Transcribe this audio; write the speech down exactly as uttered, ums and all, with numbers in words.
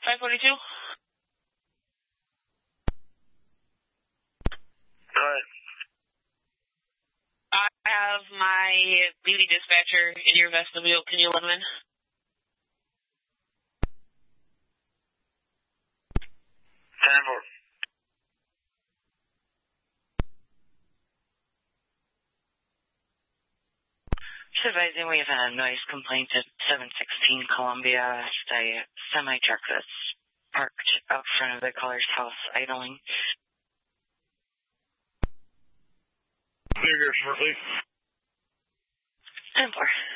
five forty-two? Go ahead. I have my duty dispatcher in your vestibule. Can you let him in? ten four. Advising we have a noise complaint at seven sixteen Columbia, a semi-truck that's parked out front of the caller's house idling. Clear here shortly. ten four.